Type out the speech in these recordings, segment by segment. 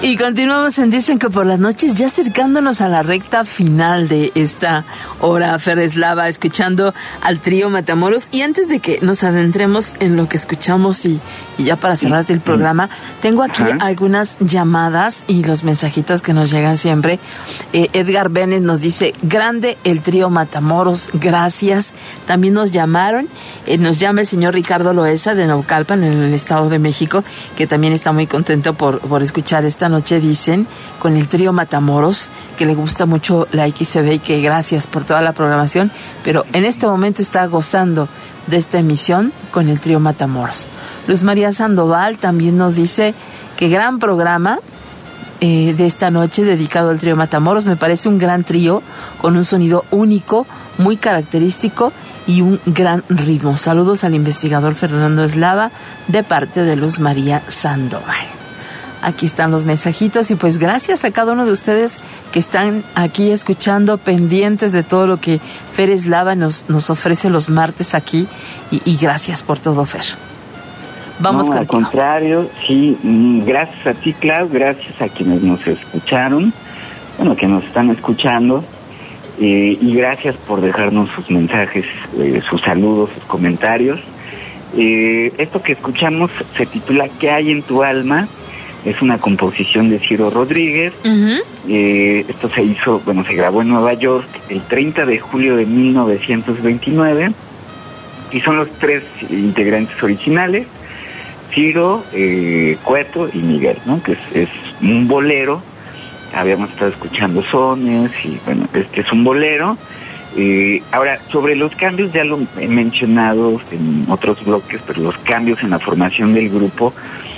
Y continuamos en Dicen que por las noches, ya acercándonos a la recta final de esta hora, Fer Eslava, escuchando al trío Matamoros. Y antes de que nos adentremos en lo que escuchamos y ya para cerrarte el programa, tengo aquí algunas llamadas y los mensajitos que nos llegan siempre. Edgar Bennett nos dice, grande el trío Matamoros, gracias. También nos llamaron, nos llama el señor Ricardo Loesa de Naucalpan, en el Estado de México, que también está muy contento por escuchar esta noche, dicen, con el trío Matamoros, que le gusta mucho la XCB y que gracias por toda la programación, pero en este momento está gozando de esta emisión con el trío Matamoros. Luz María Sandoval también nos dice que gran programa de esta noche dedicado al trío Matamoros. Me parece un gran trío con un sonido único, muy característico y un gran ritmo. Saludos al investigador Fernando Eslava de parte de Luz María Sandoval. Aquí están los mensajitos y pues gracias a cada uno de ustedes que están aquí escuchando, pendientes de todo lo que Fer Eslava nos ofrece los martes aquí y gracias por todo, Fer. Vamos contigo. Al contrario, sí, gracias a ti, Clau, gracias a quienes nos escucharon, que nos están escuchando, y gracias por dejarnos sus mensajes, sus saludos, sus comentarios. Esto que escuchamos se titula ¿Qué hay en tu alma? Es una composición de Ciro Rodríguez. Esto se grabó en Nueva York el 30 de julio de 1929 y son los tres integrantes originales, Ciro, Cueto y Miguel, ¿no? Que es un bolero. Habíamos estado escuchando sones y este es un bolero. Ahora, sobre los cambios ya lo he mencionado en otros bloques, pero los cambios en la formación del grupo,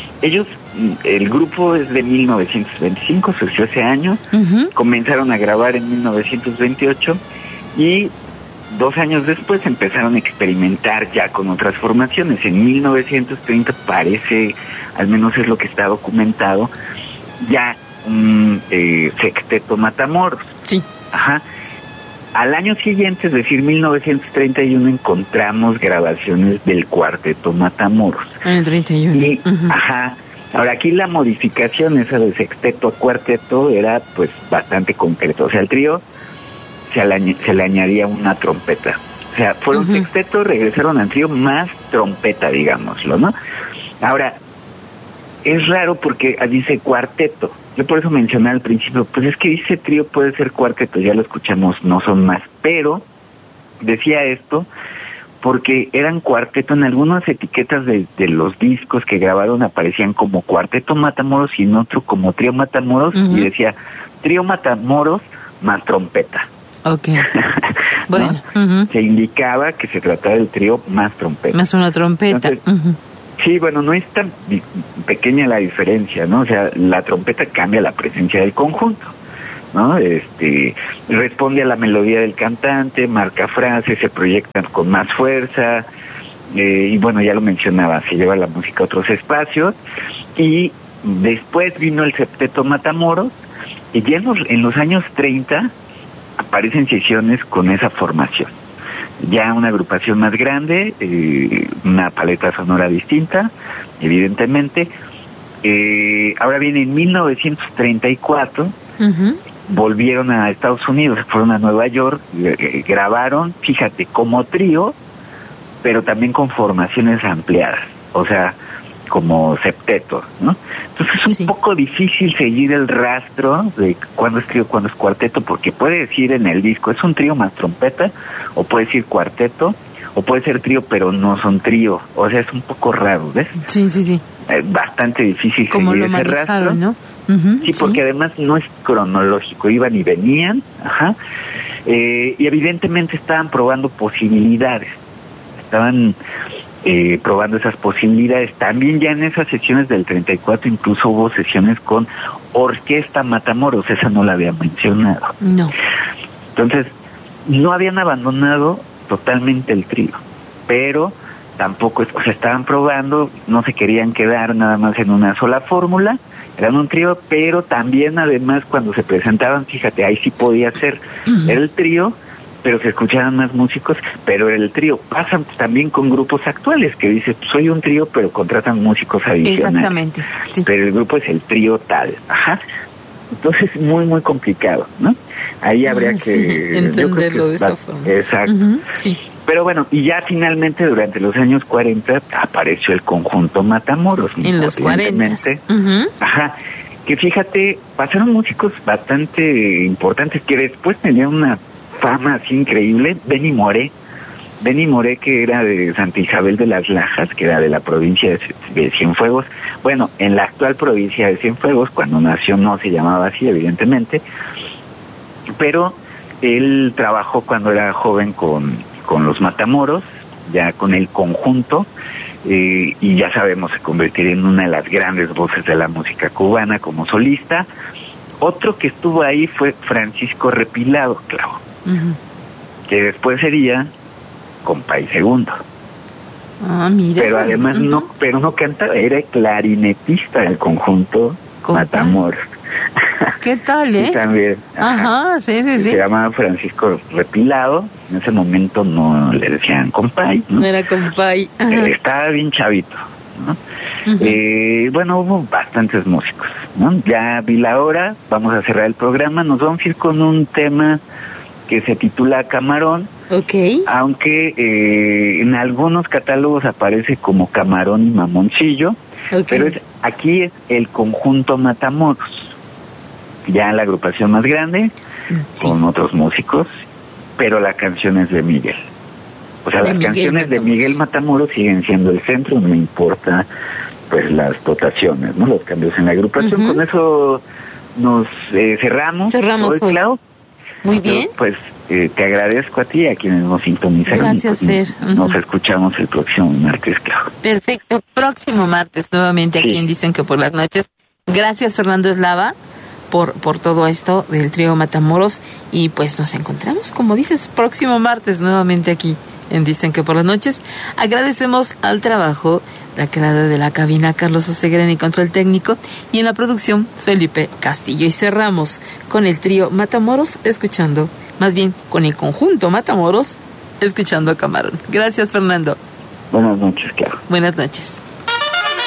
el grupo es de 1925, surgió ese año, comenzaron a grabar en 1928 y 2 años después empezaron a experimentar ya con otras formaciones. En 1930 parece, al menos es lo que está documentado, ya un sexteto Matamoros. Sí. Ajá. Al año siguiente, es decir, 1931, encontramos grabaciones del cuarteto Matamoros. En el 31. Y, ahora aquí la modificación esa de sexteto a cuarteto era pues bastante concreto. O sea, al trío se le añadía una trompeta. O sea, fueron sexteto, regresaron al trío más trompeta, digámoslo, ¿no? Ahora, es raro porque dice cuarteto. Yo por eso mencioné al principio, pues es que dice trío, puede ser cuarteto, ya lo escuchamos, no son más. Pero decía esto porque eran cuarteto. En algunas etiquetas de los discos que grabaron aparecían como cuarteto Matamoros y en otro como trío Matamoros, y decía trío Matamoros más trompeta. Okay. Bueno, se indicaba que se trataba del trío más trompeta. Más una trompeta. Entonces, sí, no es tan pequeña la diferencia, ¿no? O sea, la trompeta cambia la presencia del conjunto, ¿no? Responde a la melodía del cantante, marca frases, se proyectan con más fuerza, y ya lo mencionaba, se lleva la música a otros espacios. Y después vino el septeto Matamoros, y ya en los años 30 aparecen sesiones con esa formación. Ya una agrupación más grande, una paleta sonora distinta, evidentemente. Ahora viene en 1934, volvieron a Estados Unidos, fueron a Nueva York, grabaron, fíjate, como trío, pero también con formaciones ampliadas, o sea, como septeto, ¿no? Entonces es un poco difícil seguir el rastro de cuándo es trío, cuándo es cuarteto, porque puede decir en el disco es un trío más trompeta, o puede decir cuarteto, o puede ser trío pero no son trío, o sea, es un poco raro, ¿ves? Sí. Bastante difícil como seguir lo ese rastro, ¿no? Sí, porque además no es cronológico, iban y venían, y evidentemente estaban probando posibilidades, probando esas posibilidades. También ya en esas sesiones del 34 incluso hubo sesiones con Orquesta Matamoros, esa no la había mencionado. No. Entonces, no habían abandonado totalmente el trío, pero tampoco se estaban probando, no se querían quedar nada más en una sola fórmula, eran un trío, pero también además cuando se presentaban, fíjate, ahí sí podía ser, era el trío, pero se escuchaban más músicos, pero el trío pasa también con grupos actuales que dice, soy un trío, pero contratan músicos adicionales. Exactamente, sí. Pero el grupo es el trío tal, ajá. Entonces es muy, muy complicado, ¿no? Ahí habría que entenderlo de esa forma. Exacto. Sí. Pero bueno, y ya finalmente durante los años 40 apareció el conjunto Matamoros. En los 40. Ajá. Que fíjate, pasaron músicos bastante importantes que después tenían una fama así increíble. Benny Moré, que era de Santa Isabel de las Lajas, que era de la provincia de Cienfuegos. Bueno, en la actual provincia de Cienfuegos, cuando nació no se llamaba así, evidentemente, pero él trabajó cuando era joven con los Matamoros, ya con el conjunto, y ya sabemos, se convertiría en una de las grandes voces de la música cubana como solista. Otro que estuvo ahí fue Francisco Repilado, claro, que después sería Compay Segundo. Ah, mira. Pero además no cantaba, era clarinetista del conjunto Matamoros. ¿Qué tal, Y también. Ajá, sí. Se llamaba Francisco Repilado. En ese momento no le decían compay, ¿no? No era compay. Estaba bien chavito, ¿no? Bueno, hubo bastantes músicos, ¿no? Ya vi la hora, vamos a cerrar el programa. Nos vamos a ir con un tema que se titula Camarón. Okay. Aunque en algunos catálogos aparece como Camarón y Mamoncillo, pero aquí es el conjunto Matamoros, ya la agrupación más grande, con otros músicos, pero la canción es de Miguel. O sea, las canciones de Miguel Matamoros siguen siendo el centro, no importa pues las dotaciones, ¿no? Los cambios en la agrupación. Con eso nos cerramos hoy, Clau. Muy bien. Pues te agradezco a ti y a quienes nos sintonizan. Gracias, Fer. Nos escuchamos el próximo martes, claro. Perfecto. Próximo martes, nuevamente aquí en Dicen que por las noches. Gracias, Fernando Eslava, por todo esto del trío Matamoros. Y pues nos encontramos, como dices, próximo martes, nuevamente aquí en Dicen que por las noches. Agradecemos al trabajo la creadora de la cabina, Carlos Oseguren, y control técnico, y en la producción, Felipe Castillo. Y cerramos con el trío Matamoros, con el conjunto Matamoros, escuchando a Camarón. Gracias, Fernando. Buenas noches, claro. Buenas noches.